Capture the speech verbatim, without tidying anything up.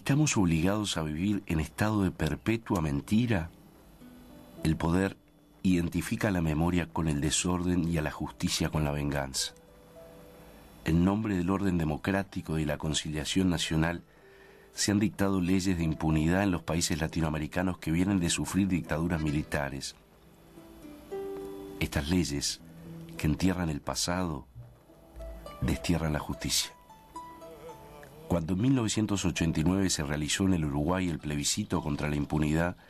¿Estamos obligados a vivir en estado de perpetua mentira? El poder identifica a la memoria con el desorden y a la justicia con la venganza. En nombre del orden democrático y la conciliación nacional, se han dictado leyes de impunidad en los países latinoamericanos que vienen de sufrir dictaduras militares. Estas leyes, que entierran el pasado, destierran la justicia. Cuando en mil novecientos ochenta y nueve se realizó en el Uruguay el plebiscito contra la impunidad,